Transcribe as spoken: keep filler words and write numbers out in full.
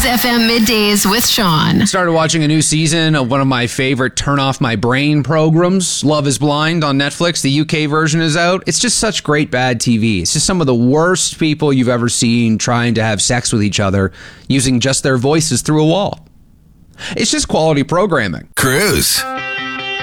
Cruise F M Middays with Sean. Started watching a new season of one of my favorite turn off my brain programs, Love is Blind on Netflix. The U K version is out. It's just such great bad T V. It's just some of the worst people you've ever seen trying to have sex with each other using just their voices through a wall. It's just quality programming. Cruise.